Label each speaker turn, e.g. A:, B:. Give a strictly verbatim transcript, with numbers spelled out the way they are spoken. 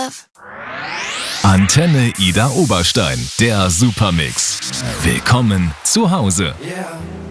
A: Antenne Ida Oberstein, der Supermix. Willkommen zu Hause.
B: Yeah.